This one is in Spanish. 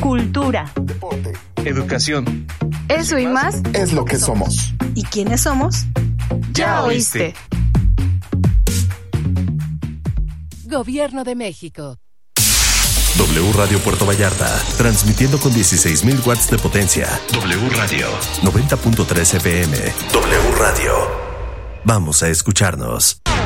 cultura, deporte, educación. Eso y más es lo que somos. ¿Y quiénes somos? Ya oíste. Gobierno de México. W Radio Puerto Vallarta, transmitiendo con 16,000 watts de potencia. W Radio, 90.3 FM. W Radio. Vamos a escucharnos.